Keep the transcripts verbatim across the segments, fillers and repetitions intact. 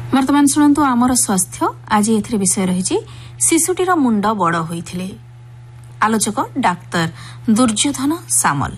वर्तमान शुणु आमर स्वास्थ्य आज ए विषय रही शिशुटीर मुंड बड़ होइथिले। आलोचक डाक्तर दुर्योधन सामल।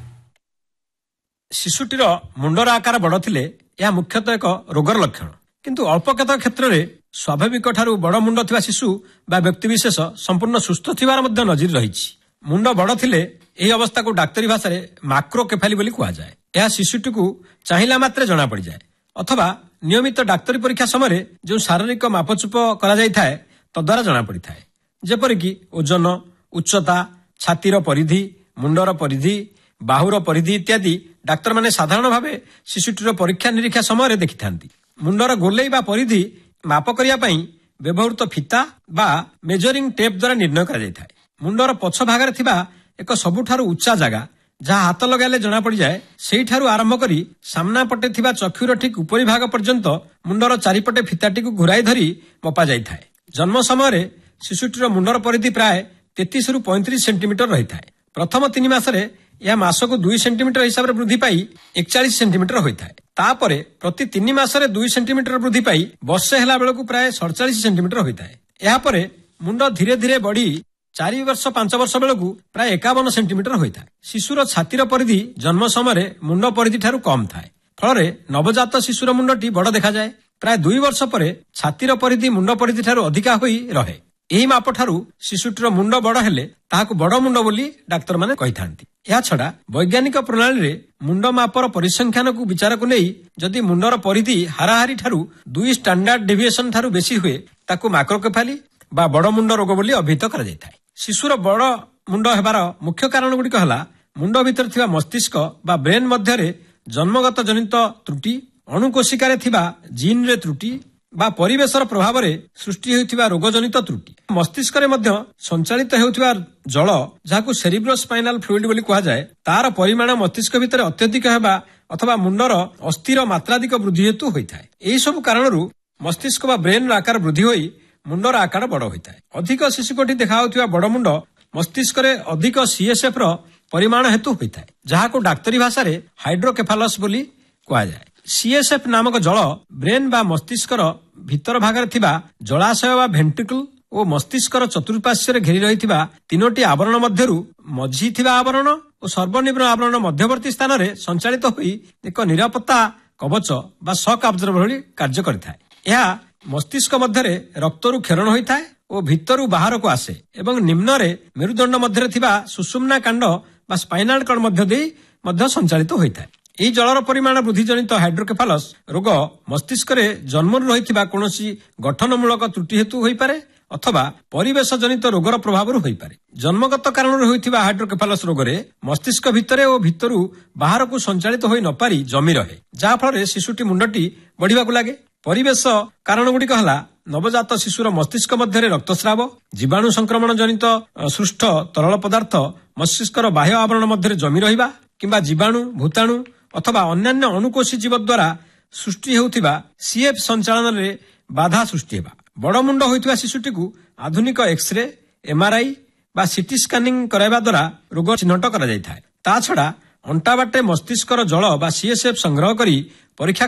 शिशुटीर मुंडर आकार बड़ थिले यह मुख्यतः एक रोगर लक्षण, किंतु अल्प केतक क्षेत्र में स्वाभाविक ठारू बड़ मुंड थिबा शिशु बा व्यक्तिविशेष संपूर्ण सुस्थ थिबार मध्य नजिर रहिछि। मुंड बड़ थिले एही अवस्था को डाक्तरी भाषा रे माक्रोकेफाली बोली कुआ जाए। यह शिशुटी को चाहिला मात्रे जना पड़ जाए अथवा नियमित डाक्तरी परीक्षा समय जो शारीरिक मापचुप करा जाय थाए तद्वारा जना पड़ी थाए, जेपरिक ओजन, उच्चता, छातीर परिधि, मुंडर परिधि, बाहुर परिधि इत्यादि डाक्तर माने साधारण भावे शिशुटीर परीक्षा निरीक्षा समय देखि थांती। मुंडर गोलेई बा परिधि माप करिया पई व्यवहृत फिता बा मेजरिंग टेप द्वारा निर्णय करा जाय थाए। मुंडर पछ भागरे थिबा एक सबुठारु उच्चा जगह जहाँ हाथ लगाइले जना पड़ जाए सेही ठारू आरंभ करी सामना पटे थिबा चक्षुर ठीक उपरी भाग पर्यंत मुंडर चारिपटे फिताटी को घुराई धरी मपा जाय थाए। जन्म समय शिशुटीर मुंडर परिधि प्राय तैंतीस रु पैंतीस सेंटीमीटर रही थाए। प्रथम तीन मासरे यह मासको दुई सेंटीमीटर हिसाब से वृद्धि पाई एकचालीस सेंटीमीटर होता है। तापरे प्रति तीन मासरे दुई सेंटीमीटर वृद्धि पाई वर्षे हेला बेलू प्राय सड़चाश सेंटीमीटर होता है। यापर मुंड धीरे धीरे बढ़ी चार वर्ष पांच वर्ष बेलू प्राय एकावन सेंटीमीटर होता है। शिशुर छातीर परिधि जन्म समय मुंड परिधि ठारू कम थाए, फल नवजात शिशुर मुंडटी बड़ देखा जाए। प्राय दुई वर्ष पर छातीर परिधि मुंड परिधि ठारू अधिका होई रहे। एही माप ठारू शिशुटीर मुंड बड़ हेले ताहाकु बड़ मुंड बोली डाक्तर माने कहि थांती। या छड़ा वैज्ञानिक प्रणाली रे मुंड मापर परिसंख्यान को विचार को नहीं जदि मुंडर परिधि हाराहारी ठारू दुई स्टैंडर्ड डेविएशन ठारू बेसी हुए ताकू माक्रोकेफाली बा बड़ मुंड रोग बोली अभिहित करा जाय थाए। शिशुर बड़ मुंड हेबार मुख्य कारण गुड़िक हला मुंड भितर थिबा मस्तिष्क बा ब्रेन मध्यरे जन्मगत जनित त्रुटि, अणुकोशिकार थिबा जीन रे त्रुटि बा परिवेशर प्रभाव रे सृष्टि होइथिबा रोगजनित त्रुटि। मस्तिष्क रे मध्य संचालित हेउथिबा जल जाहाकु सेरिब्रोस्पाइनल फ्लूइड बोली कुहा जाय तार परिमाण मस्तिष्क भितर अत्यधिक हेबा अथवा मुंडर अस्थिर मात्राधिक वृद्धि हेतु होइथाय। एही सब कारणरू मस्तिष्क बा ब्रेन आकार वृद्धि होई मुंडर आकार बड़ होइथाय। अधिक शिशुकोटी देखाउथिबा बड़ मुंड मस्तिष्क रे अधिक सीएसएफ रो परिमाण हेतु होइथाय, जाहाकु डाक्तरी भाषा रे हाइड्रोकेफालस बोली कुहा जाय। सीएसएफ नामक जल ब्रेन बा मस्तिष्कर भीतर भागरे थिबा जलाशय बा भेंट्रिकल और मस्तिष्कर चतुर्पार्श्व घेरी रही तीनोटी आवरण मध्यरु मझी थिबा आवरण और सर्वनिम्न आवरण मध्यवर्ती स्थान रे संचालित होई एक निरापत्ता कवच बा शॉक अब्जर्वर भली कार्य करिथाय। यह मस्तिष्क मध्यरे रक्तरु खेरण होइथाय और भितरु बाहर को आसे एवं निम्न रे मेरुदंड मध्यरे थिबा सुषुम्ना कांड बा स्पाइनल कॉर्ड मध्य देई मध्य संचालित होइथाय। एही जलर परिमाण वृद्धि जनित हाइड्रोकेफालस रोग मस्तिष्क रे जन्मरु रहिथिबा कोनोसी गठनमूलक त्रुटि हेतु होई पारे अथवा परिवेश जनित रोगर प्रभाव होई पारे। जन्मगत कारण होइथिबा हाइड्रोकेफालस रोग रे मस्तिष्क भितरे और भितरु बाहर को संचालित होई न पारी जमी रहे, जहा फल शिशुटी मुंडटी बढ़िबाकु लागे। परिवेश कारण गुड़िक हला नवजात शिशुर मस्तिष्क मध्य रक्तस्राव, जीवाणु संक्रमण जनित सृष्ट तरल पदार्थ मस्तिष्कर बाह्य आवरण मध्य जमी रहिबा किंबा जीवाणु, भूताणु अथवा अन्यान्य अणुकोशी जीव द्वारा सृष्टि हेउथिबा सीएफ संचालन रे बाधा सृष्टि हेबा। बड़ मुंड होइथिबा शिशुटी को आधुनिक एक्सरे, एमआरआई बा सीटी स्कानिंग कराइबा द्वारा रोग चिन्हट करा जाय थाए। ता छड़ा अंटा बाटे मस्तिष्कर जल बा सीएसएफ संग्रह करी परीक्षा